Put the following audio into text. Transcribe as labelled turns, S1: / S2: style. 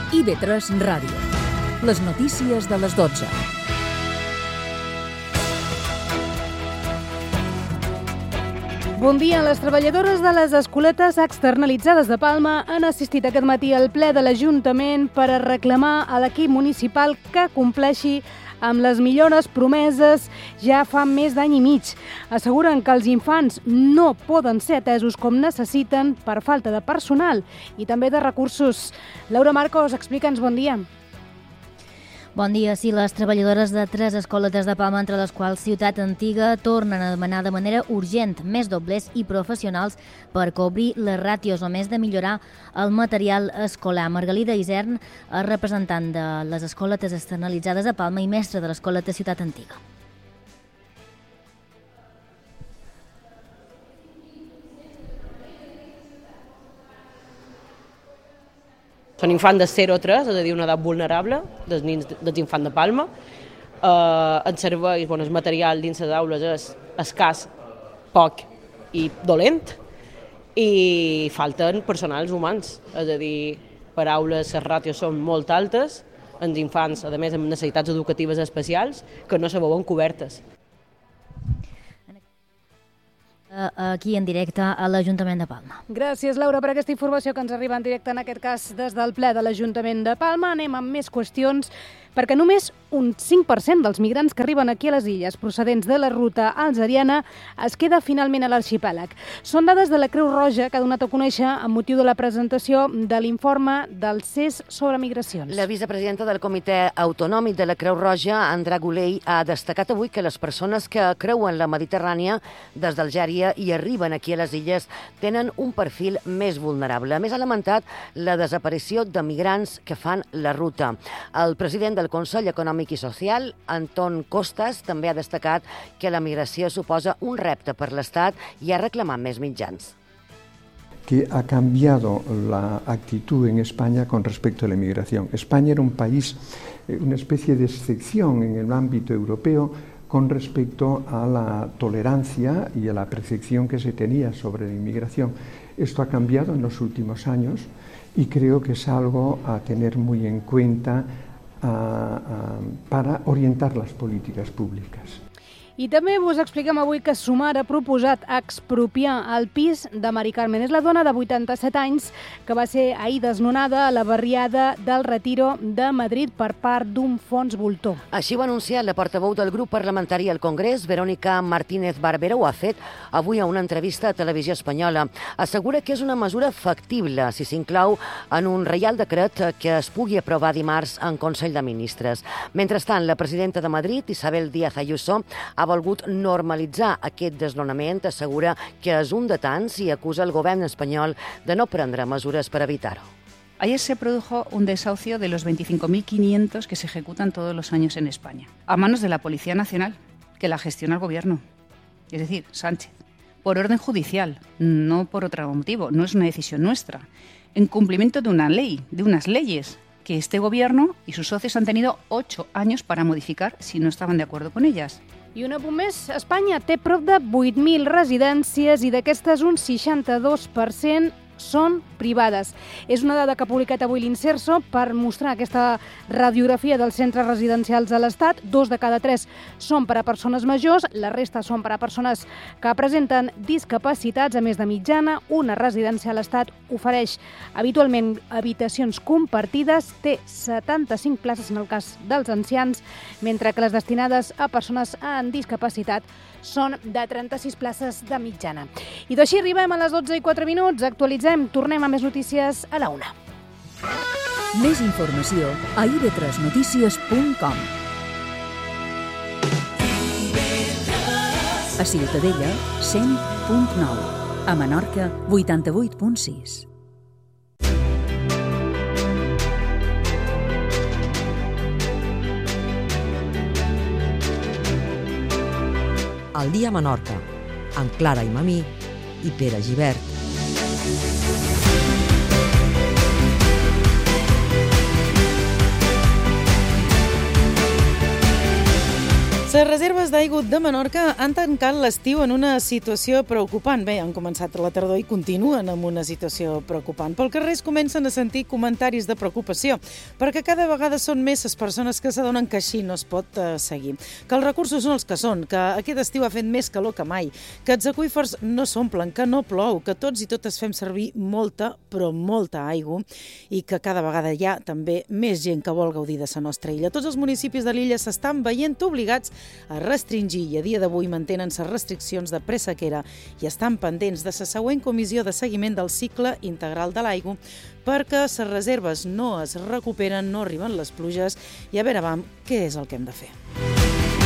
S1: IB3 Ràdio. Les notícies de les 12.
S2: Bon dia. Les treballadores de les escoletes externalitzades de Palma han assistit aquest matí al ple de l'Ajuntament per a reclamar a l'equip municipal que compleixi amb les millores promeses ja fa més d'any i mig. Asseguren que els infants no poden ser atesos com necessiten per falta de personal i també de recursos. Laura Marcos, explica'ns, bon dia.
S3: Bon dia. Sí, les treballadores de 3 escoletes de Palma, entre les quals Ciutat Antiga, tornen a demanar de manera urgent més doblers i professionals per cobrir les ràtios, a més de millorar el material escolar. Margalida Isern, representant de les escoletes externalitzades a Palma i mestra de l'escoleta Ciutat Antiga.
S4: Són infants de 0 a 3, és a dir, una edat vulnerable dels infants de Palma. Els serveis, el material dins les aules és escàs, poc i dolent, i falten personals humans, és a dir, per aules les ràtios són molt altes, els infants, a més, amb necessitats educatives especials, que no se veuen cobertes.
S3: Aquí en directe a l'Ajuntament de Palma.
S2: Gràcies, Laura, per aquesta informació que ens arriba en directe, en aquest cas des del ple de l'Ajuntament de Palma. Anem amb més qüestions, perquè només un 5% dels migrants que arriben aquí a les illes procedents de la ruta algeriana es queda finalment a l'arxipèlag. Són dades de la Creu Roja que ha donat a conèixer amb motiu de la presentació de l'informe del CES sobre migracions.
S5: La vicepresidenta del Comitè Autonòmic de la Creu Roja, Andra Guley, ha destacat avui que les persones que creuen la Mediterrània des d'Algèria i arriben aquí a les illes tenen un perfil més vulnerable. A més, ha lamentat la desaparició de migrants que fan la ruta. El president del Consell Econòmic i Social, Anton Costas, també ha destacat que la migració suposa un repte per l'Estat i ha reclamat més mitjans.
S6: Que ha cambiado la actitud en España con respecto a la inmigración. España era un país, una especie de excepción en el ámbito europeo con respecto a la tolerancia y a la percepción que se tenía sobre la inmigración. Esto ha cambiado en los últimos años y creo que es algo a tener muy en cuenta para orientar les polítiques públiques.
S2: I també vos expliquem avui que Sumar ha proposat expropiar el pis de Mari Carmen. És la dona de 87 anys que va ser ahir desnonada a la barriada del Retiro de Madrid per part d'un fons voltor.
S5: Així ho ha anunciat la portaveu del grup parlamentari al Congrés, Verónica Martínez Barbero. Ho ha fet avui a una entrevista a Televisió Espanyola. Assegura que és una mesura factible si s'inclou en un reial decret que es pugui aprovar dimarts en Consell de Ministres. Mentrestant, la presidenta de Madrid, Isabel Díaz Ayuso, ha volgut normalitzar aquest desnonament, assegura que és un de tants i acusa el govern espanyol de no prendre mesures per evitar-ho.
S7: Ayer se produjo un desahucio de los 25.500 que se ejecutan todos los años en España, a manos de la Policía Nacional, que la gestiona el gobierno, es decir, Sánchez, por orden judicial, no por otro motivo, no es una decisión nuestra, en cumplimiento de una ley, de unas leyes que este gobierno y sus socios han tenido 8 años para modificar si no estaban de acuerdo con ellas.
S2: I un apunt més, Espanya té prop de 8.000 residències i d'aquestes un 62% són privades. És una dada que ha publicat avui l'Inserso per mostrar aquesta radiografia dels centres residencials a l'Estat. 2 de cada 3 són per a persones majors, la resta són per a persones que presenten discapacitats. A més de mitjana, una residència a l'Estat ofereix habitualment habitacions compartides, té 75 places en el cas dels ancians, mentre que les destinades a persones amb discapacitat són de 36 places de mitjana. I d'així arribem a les 12:04. Actualitzem, tornem a més notícies a la 1.
S1: Més informació a ib3notícies.com. A Ciutadella, 100.9. A Menorca, 88.6.
S8: El dia a Menorca, amb Clara i Mamí i Pere Gibert.
S9: Les reserves d'aigua de Menorca han tancat l'estiu en una situació preocupant. Bé, han començat la tardor i continuen amb una situació preocupant. Pel carrer es comencen a sentir comentaris de preocupació, perquè cada vegada són més les persones que s'adonen que així no es pot seguir. Que els recursos són els que són, que aquest estiu ha fet més calor que mai, que els aqüífers no s'omplen, que no plou, que tots i totes fem servir molta, però molta aigua, i que cada vegada hi ha també més gent que vol gaudir de la nostra illa. Tots els municipis de l'illa s'estan veient obligats a restringir i a dia d'avui mantenen les restriccions de presequera i estan pendents de la següent comissió de seguiment del cicle integral de l'aigua perquè les reserves no es recuperen, no arriben les pluges i a veure, què és el que hem de fer.